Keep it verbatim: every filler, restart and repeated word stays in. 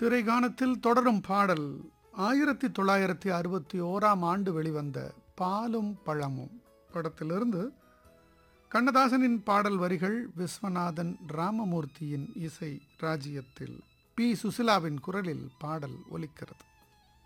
திரைகானத்தில் தொடரும் பாடல் ஆயிரத்தி தொள்ளாயிரத்தி அறுபத்தி ஓராம் ஆண்டு வெளிவந்த பாலும் பழமும் படத்திலிருந்து. கண்ணதாசனின் பாடல் வரிகள் விஸ்வநாதன் ராமமூர்த்தியின் இசை ராஜ்யத்தில் பி சுசிலாவின் குரலில் பாடல் ஒலிக்கிறது.